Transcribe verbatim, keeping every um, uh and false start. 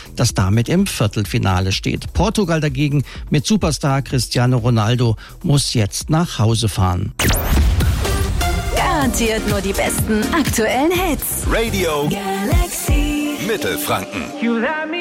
das damit im Viertelfinale steht. Portugal dagegen mit Superstar Cristiano Ronaldo muss jetzt nach Hause fahren. Garantiert nur die besten aktuellen Hits. Radio Galaxy Mittelfranken. You let me